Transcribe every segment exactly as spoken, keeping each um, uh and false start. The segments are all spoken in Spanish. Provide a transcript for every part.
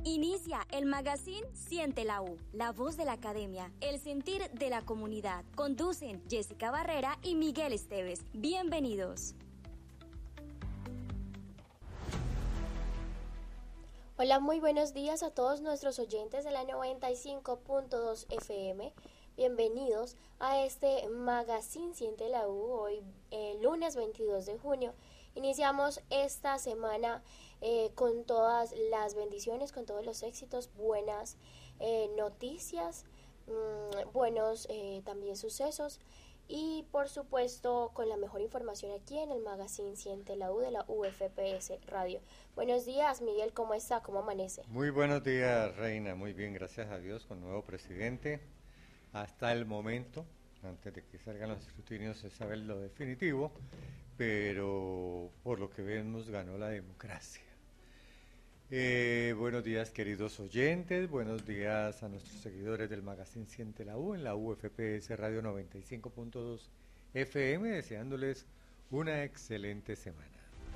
Inicia el magazine Siente la U, la voz de la academia, el sentir de la comunidad. Conducen Jessica Barrera y Miguel Esteves. Bienvenidos. Hola, muy buenos días a todos nuestros oyentes de la noventa y cinco punto dos F M. Bienvenidos a este magazine Siente la U. Hoy, eh, lunes veintidós de junio, iniciamos esta semana eh, con todas las bendiciones, con todos los éxitos, buenas eh, noticias, mmm, buenos eh, también sucesos y por supuesto con la mejor información aquí en el magazine Siente la U de la U F P S Radio. Buenos días, Miguel, ¿cómo está? ¿Cómo amanece? Muy buenos días, Reina. Muy bien, gracias a Dios, con nuevo presidente. Hasta el momento, antes de que salgan los escrutinios, se sabe lo definitivo, pero por lo que vemos ganó la democracia. Eh, buenos días, queridos oyentes, buenos días a nuestros seguidores del magazine Siente la U en la U F P S Radio noventa y cinco punto dos F M, deseándoles una excelente semana.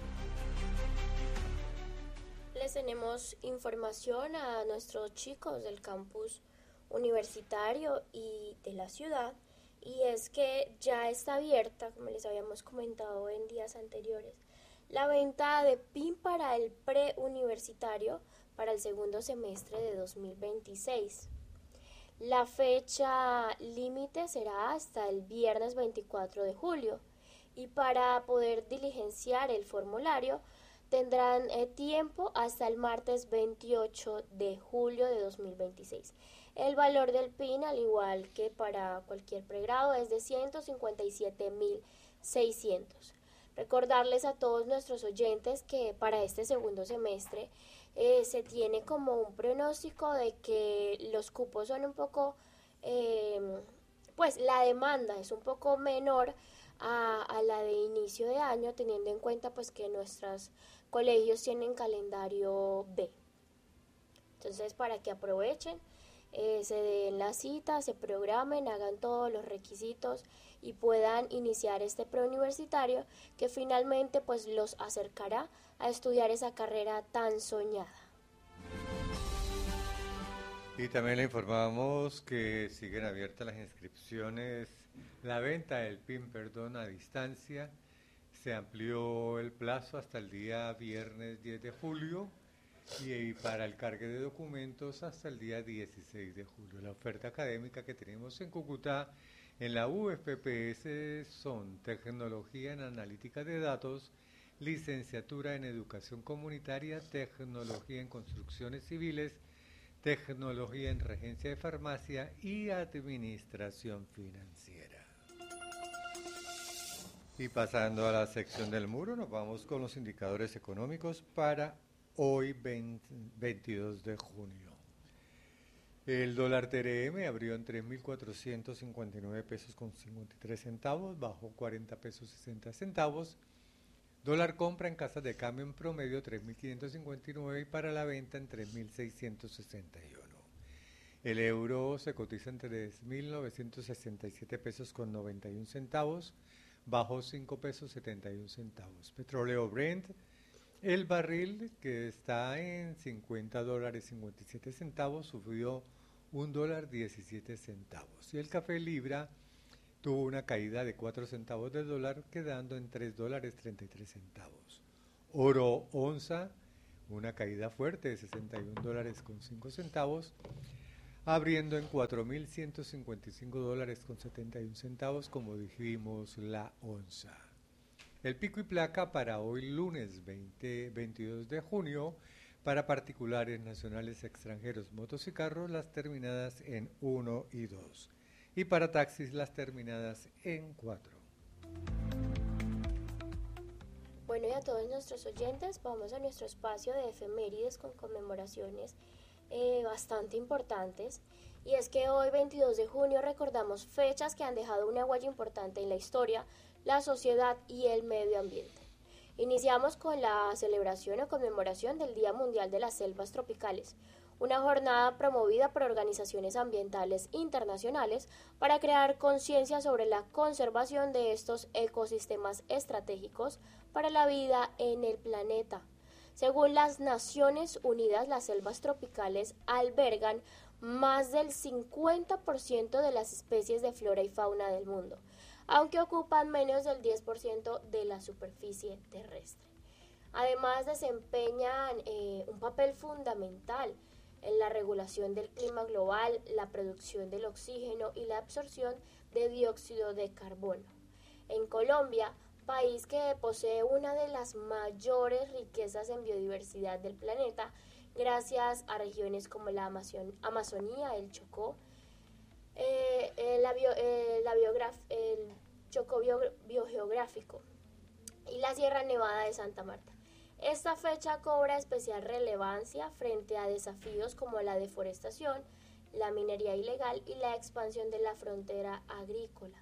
Les tenemos información a nuestros chicos del campus universitario y de la ciudad, y es que ya está abierta, como les habíamos comentado en días anteriores, la venta de P I N para el preuniversitario para el segundo semestre de dos mil veintiséis. La fecha límite será hasta el viernes veinticuatro de julio, y para poder diligenciar el formulario tendrán eh, tiempo hasta el martes veintiocho de julio de dos mil veintiséis. El valor del P I N, al igual que para cualquier pregrado, es de ciento cincuenta y siete mil seiscientos. Recordarles a todos nuestros oyentes que para este segundo semestre eh, se tiene como un pronóstico de que los cupos son un poco, eh, pues la demanda es un poco menor a, a la de inicio de año, teniendo en cuenta pues que nuestros colegios tienen calendario B. Entonces, para que aprovechen, eh, se den la cita, se programen, hagan todos los requisitos y puedan iniciar este preuniversitario que finalmente pues los acercará a estudiar esa carrera tan soñada. Y también le informamos que siguen abiertas las inscripciones, la venta del P I N, perdón, a distancia. Se amplió el plazo hasta el día viernes diez de julio y para el cargue de documentos hasta el día dieciséis de julio. La oferta académica que tenemos en Cúcuta, en la U F P S, son Tecnología en Analítica de Datos, Licenciatura en Educación Comunitaria, Tecnología en Construcciones Civiles, Tecnología en Regencia de Farmacia y Administración Financiera. Y pasando a la sección del muro, nos vamos con los indicadores económicos para hoy veintidós de junio. El dólar T R M abrió en tres mil cuatrocientos cincuenta y nueve pesos con cincuenta y tres centavos, bajó cuarenta pesos sesenta centavos. Dólar compra en casas de cambio en promedio tres mil quinientos cincuenta y nueve y para la venta en tres mil seiscientos sesenta y uno. El euro se cotiza en tres mil novecientos sesenta y siete pesos con noventa y un centavos, bajó cinco pesos setenta y un centavos. Petróleo Brent, el barril que está en cincuenta dólares cincuenta y siete centavos, subió un dólar diecisiete centavos. Y el café libra tuvo una caída de cuatro centavos de dólar, quedando en tres dólares treinta y tres centavos. Oro onza, una caída fuerte de sesenta y un dólares con cinco centavos, abriendo en cuatro mil ciento cincuenta y cinco dólares con setenta y un centavos, como dijimos, la onza. El pico y placa para hoy lunes veinte, veintidós de junio, para particulares, nacionales, extranjeros, motos y carros, las terminadas en uno y dos. Y para taxis, las terminadas en cuatro. Bueno, y a todos nuestros oyentes, vamos a nuestro espacio de efemérides con conmemoraciones eh, bastante importantes. Y es que hoy, veintidós de junio, recordamos fechas que han dejado una huella importante en la historia, la sociedad y el medio ambiente. Iniciamos con la celebración o conmemoración del Día Mundial de las Selvas Tropicales, una jornada promovida por organizaciones ambientales internacionales para crear conciencia sobre la conservación de estos ecosistemas estratégicos para la vida en el planeta. Según las Naciones Unidas, las selvas tropicales albergan más del cincuenta por ciento de las especies de flora y fauna del mundo, aunque ocupan menos del diez por ciento de la superficie terrestre. Además, desempeñan eh, un papel fundamental en la regulación del clima global, la producción del oxígeno y la absorción de dióxido de carbono. En Colombia, país que posee una de las mayores riquezas en biodiversidad del planeta, gracias a regiones como la Amazon- Amazonía, el Chocó, eh, eh, la bio- eh, la biograf- el Chocó bio- biogeográfico y la Sierra Nevada de Santa Marta. Esta fecha cobra especial relevancia frente a desafíos como la deforestación, la minería ilegal y la expansión de la frontera agrícola.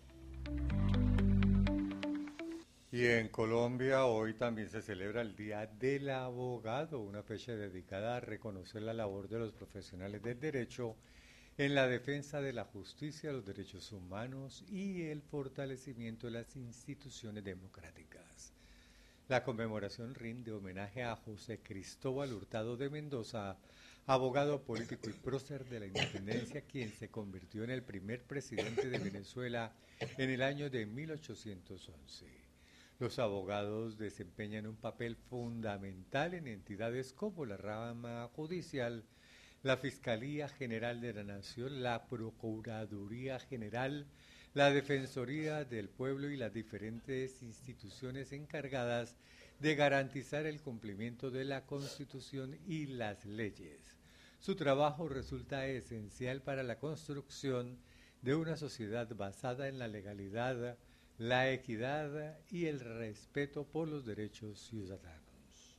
Y en Colombia hoy también se celebra el Día del Abogado, una fecha dedicada a reconocer la labor de los profesionales del derecho en la defensa de la justicia, los derechos humanos y el fortalecimiento de las instituciones democráticas. La conmemoración rinde homenaje a José Cristóbal Hurtado de Mendoza, abogado político y prócer de la independencia, quien se convirtió en el primer presidente de Venezuela en el año de mil ochocientos once. Los abogados desempeñan un papel fundamental en entidades como la rama judicial, la Fiscalía General de la Nación, la Procuraduría General, la Defensoría del Pueblo y las diferentes instituciones encargadas de garantizar el cumplimiento de la Constitución y las leyes. Su trabajo resulta esencial para la construcción de una sociedad basada en la legalidad, la equidad y el respeto por los derechos ciudadanos.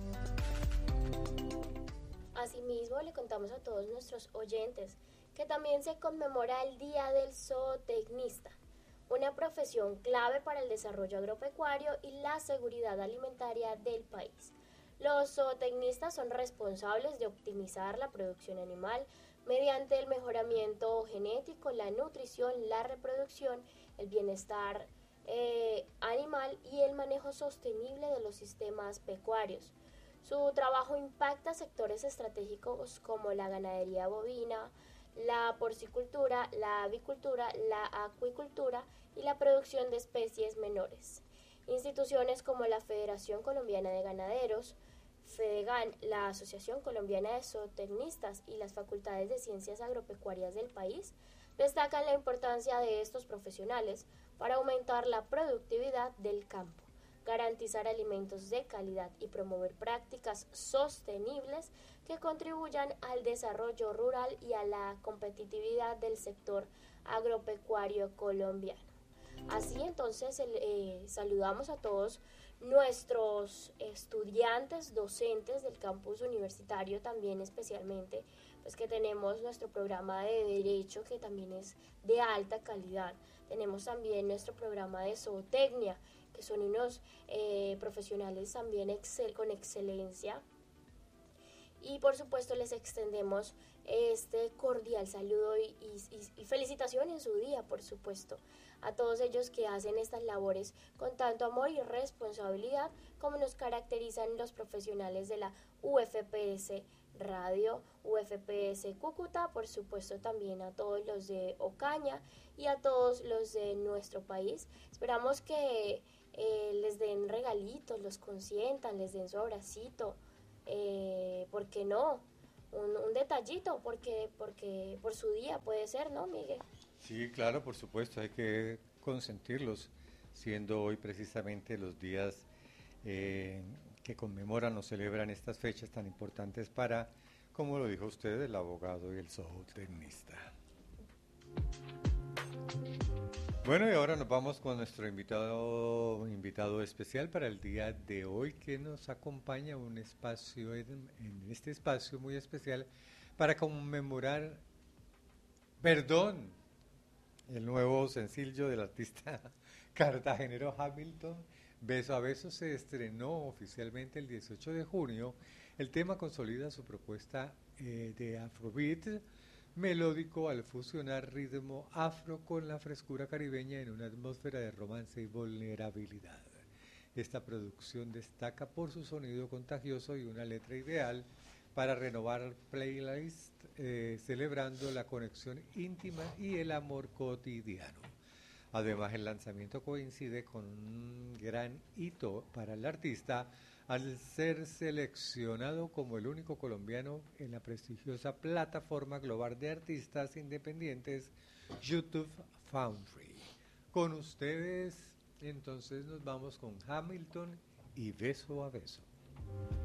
Asimismo, le contamos a todos nuestros oyentes que también se conmemora el Día del Zootecnista, una profesión clave para el desarrollo agropecuario y la seguridad alimentaria del país. Los zootecnistas son responsables de optimizar la producción animal mediante el mejoramiento genético, la nutrición, la reproducción, el bienestar eh, animal y el manejo sostenible de los sistemas pecuarios. Su trabajo impacta sectores estratégicos como la ganadería bovina, la porcicultura, la avicultura, la acuicultura y la producción de especies menores. Instituciones como la Federación Colombiana de Ganaderos, FEDEGAN, la Asociación Colombiana de Zootecnistas y las Facultades de Ciencias Agropecuarias del país destacan la importancia de estos profesionales para aumentar la productividad del campo, garantizar alimentos de calidad y promover prácticas sostenibles que contribuyan al desarrollo rural y a la competitividad del sector agropecuario colombiano. Así entonces eh, saludamos a todos nuestros estudiantes, docentes del campus universitario también especialmente, pues que tenemos nuestro programa de derecho que también es de alta calidad. Tenemos también nuestro programa de zootecnia, que son unos eh, profesionales también excel, con excelencia. Y por supuesto les extendemos este cordial saludo y, y, y felicitación en su día, por supuesto, a todos ellos que hacen estas labores con tanto amor y responsabilidad como nos caracterizan los profesionales de la U F P S Radio, U F P S Cúcuta, por supuesto también a todos los de Ocaña y a todos los de nuestro país. Esperamos que eh, les den regalitos, los consientan, les den su abracito, eh, ¿por qué no? Un, un detallito, porque, porque por su día puede ser, ¿no, Miguel? Sí, claro, por supuesto, hay que consentirlos, siendo hoy precisamente los días eh, que conmemoran o celebran estas fechas tan importantes para, como lo dijo usted, el abogado y el zootecnista. Bueno, y ahora nos vamos con nuestro invitado, invitado especial para el día de hoy, que nos acompaña a un espacio, en, en este espacio muy especial, para conmemorar, perdón, el nuevo sencillo del artista cartagenero Hamilton, Beso a Beso. Se estrenó oficialmente el dieciocho de junio. El tema consolida su propuesta eh, de Afrobeat melódico al fusionar ritmo afro con la frescura caribeña en una atmósfera de romance y vulnerabilidad. Esta producción destaca por su sonido contagioso y una letra ideal para renovar playlists, eh, celebrando la conexión íntima y el amor cotidiano. Además, el lanzamiento coincide con un gran hito para el artista al ser seleccionado como el único colombiano en la prestigiosa plataforma global de artistas independientes YouTube Foundry. Con ustedes, entonces nos vamos con Hamilton y Beso a Beso.